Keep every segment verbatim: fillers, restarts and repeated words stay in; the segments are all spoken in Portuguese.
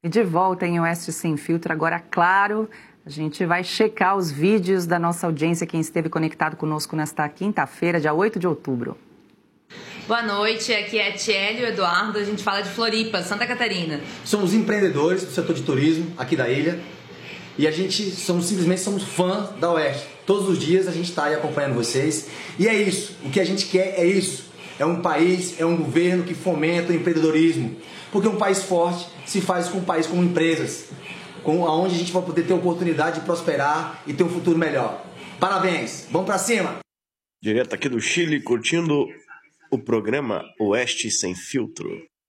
E de volta em Oeste Sem Filtro, agora, claro, a gente vai checar os vídeos da nossa audiência, quem esteve conectado conosco nesta quinta-feira, dia oito de outubro. Boa noite, aqui é Tiele e o Eduardo, a gente fala de Floripa, Santa Catarina. Somos empreendedores do setor de turismo aqui da ilha e a gente somos, simplesmente somos fã da Oeste. Todos os dias a gente está aí acompanhando vocês e é isso, o que a gente quer é isso. É um país, é um governo que fomenta o empreendedorismo, porque um país forte se faz com um país com empresas, com, onde a gente vai poder ter oportunidade de prosperar e ter um futuro melhor. Parabéns, vamos pra cima! Direto aqui do Chile, curtindo o programa Oeste Sem Filtro.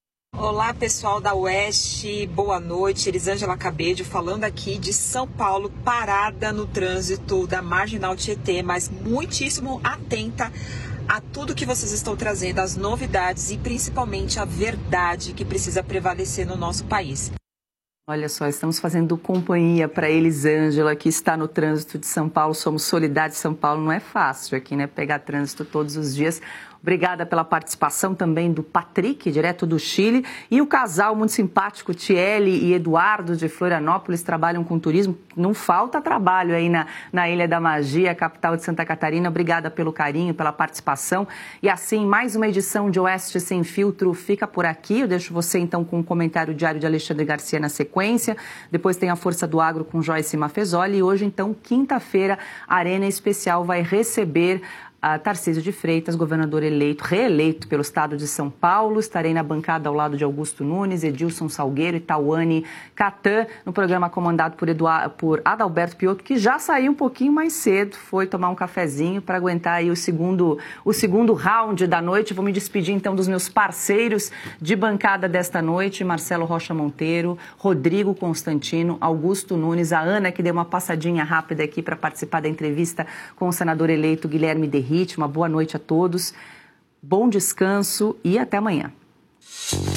Olá pessoal da Oeste, boa noite, Elisângela Cabedio falando aqui de São Paulo, parada no trânsito da Marginal Tietê, mas muitíssimo atenta a tudo que vocês estão trazendo, as novidades e principalmente a verdade que precisa prevalecer no nosso país. Olha só, estamos fazendo companhia para Elisângela, que está no trânsito de São Paulo. Somos Solidade São Paulo, não é fácil aqui, né? Pegar trânsito todos os dias. Obrigada pela participação também do Patrick, direto do Chile, e o casal muito simpático, Tiele e Eduardo, de Florianópolis, trabalham com turismo. Não falta trabalho aí na, na Ilha da Magia, capital de Santa Catarina. Obrigada pelo carinho, pela participação. E assim, mais uma edição de Oeste Sem Filtro fica por aqui. Eu deixo você então com o comentário diário de Alexandre Garcia na sequência. Depois tem a Força do Agro com Joyce Mafezoli. E hoje, então, quinta-feira, a Arena Especial vai receber a Tarcísio de Freitas, governador eleito, reeleito pelo estado de São Paulo. Estarei na bancada ao lado de Augusto Nunes, Edilson Salgueiro e Tauane Catan, no programa comandado por, Eduardo, por Adalberto Piotto, que já saiu um pouquinho mais cedo, foi tomar um cafezinho para aguentar aí o segundo, o segundo round da noite. Vou me despedir então dos meus parceiros de bancada desta noite, Marcelo Rocha Monteiro, Rodrigo Constantino, Augusto Nunes, a Ana, que deu uma passadinha rápida aqui para participar da entrevista com o senador eleito Guilherme Derri. Uma boa noite a todos, bom descanso e até amanhã.